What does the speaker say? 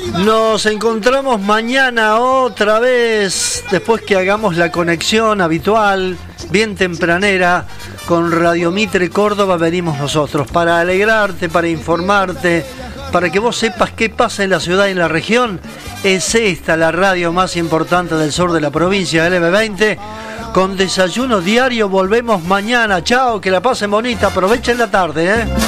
Nos encontramos mañana otra vez, después que hagamos la conexión habitual, bien tempranera, con Radio Mitre Córdoba. Venimos nosotros para alegrarte, para informarte, para que vos sepas qué pasa en la ciudad y en la región. Es esta la radio más importante del sur de la provincia, el M20. Con desayuno diario volvemos mañana. Chao, que la pasen bonita, aprovechen la tarde,